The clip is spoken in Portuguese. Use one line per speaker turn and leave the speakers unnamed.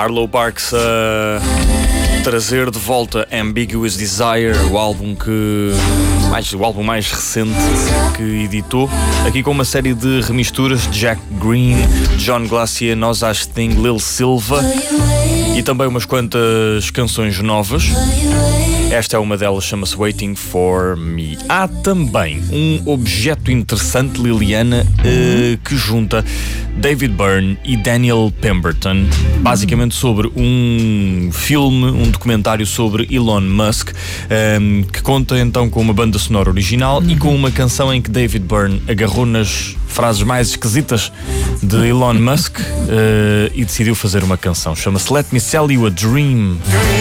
Arlo Parks a trazer de volta Ambiguous Desire, o álbum mais recente que editou, aqui com uma série de remisturas de Jack Green, John Glacier, Nos Asting, Lil Silva e também umas quantas canções novas. Esta é uma delas, chama-se Waiting for Me. Há também um objeto interessante, Liliana, que junta David Byrne e Daniel Pemberton, basicamente sobre um filme, um documentário sobre Elon Musk, que conta então com uma banda sonora original e com uma canção em que David Byrne agarrou nas frases mais esquisitas de Elon Musk e decidiu fazer uma canção. Chama-se Let Me Sell You a Dream.